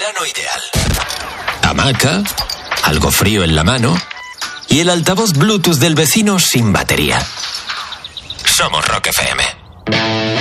verano ideal. Hamaca, algo frío en la mano y el altavoz Bluetooth del vecino sin batería. Somos Rock FM.